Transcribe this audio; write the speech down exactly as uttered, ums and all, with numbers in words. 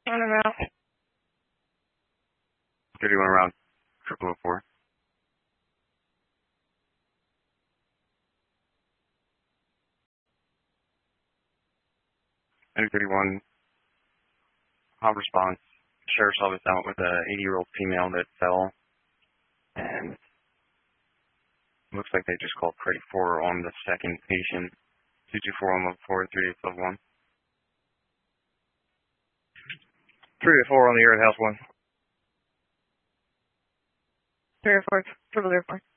On around. thirty-one around triple oh four. N thirty-one, hot response. Sheriff's office out with a eighty-year-old female that fell, and looks like they just called Crate four on the second patient. two two four one one four three eight five one. three oh four on the air at house one. three oh four, triple oh four.